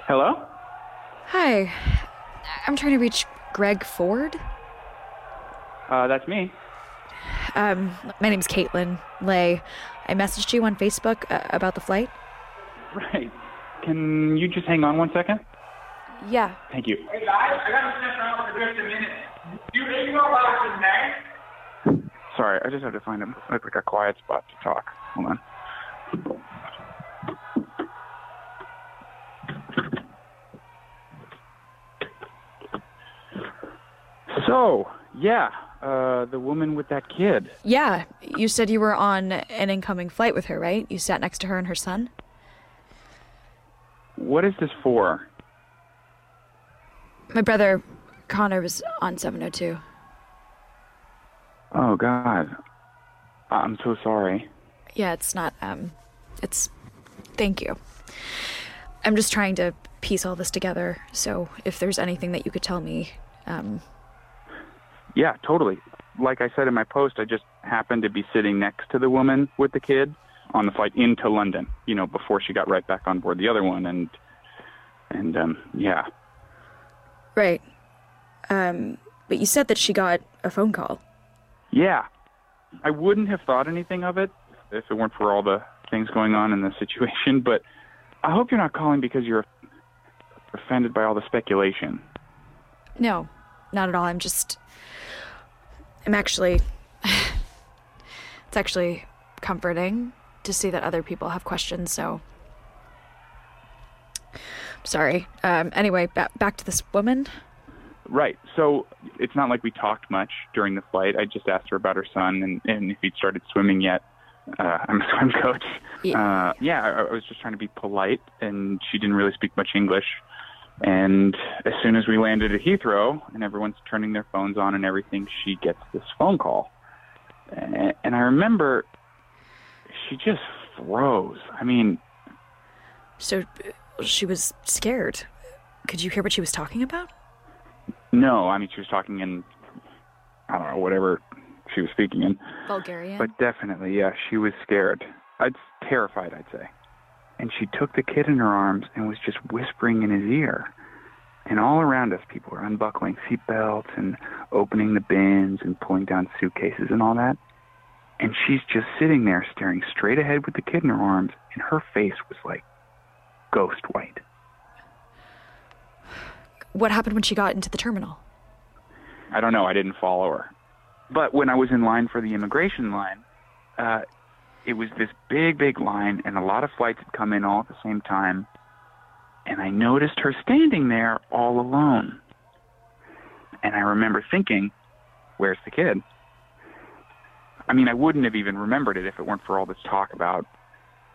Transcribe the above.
Hello? Hi. I'm trying to reach Greg Ford. That's me. My name's Caitlin Lay. I messaged you on Facebook about the flight. Right. Can you just hang on one second? Yeah. Thank you. Hey guys, I gotta step out for just a minute. You email about tonight? Sorry, I just have to find like a quiet spot to talk. Hold on. So, yeah, the woman with that kid. Yeah. You said you were on an incoming flight with her, right? You sat next to her and her son? What is this for? My brother, Connor, was on 702. Oh, God. I'm so sorry. Yeah, it's not, thank you. I'm just trying to piece all this together, so if there's anything that you could tell me, Yeah, totally. Like I said in my post, I just happened to be sitting next to the woman with the kid on the flight into London, before she got right back on board the other one, and yeah. Right. But you said that she got a phone call. Yeah. I wouldn't have thought anything of it if it weren't for all the things going on in the situation, but I hope you're not calling because you're offended by all the speculation. No, not at all. I'm actually, it's actually comforting to see that other people have questions, so. Sorry. Anyway, back to this woman. Right. So it's not like we talked much during the flight. I just asked her about her son and if he'd started swimming yet. I'm a swim coach. Yeah. I was just trying to be polite, and she didn't really speak much English. And as soon as we landed at Heathrow and everyone's turning their phones on and everything, she gets this phone call. And I remember she just froze. I mean... So she was scared. Could you hear what she was talking about? No, I mean, she was talking in, I don't know, whatever she was speaking in. Bulgarian? But definitely, yeah, she was scared. Terrified, I'd say. And she took the kid in her arms and was just whispering in his ear. And all around us, people were unbuckling seatbelts and opening the bins and pulling down suitcases and all that. And she's just sitting there staring straight ahead with the kid in her arms, and her face was like ghost white. What happened when she got into the terminal? I don't know. I didn't follow her. But when I was in line for the immigration line, it was this big, big line, and a lot of flights had come in all at the same time. And I noticed her standing there all alone. And I remember thinking, where's the kid? I mean, I wouldn't have even remembered it if it weren't for all this talk about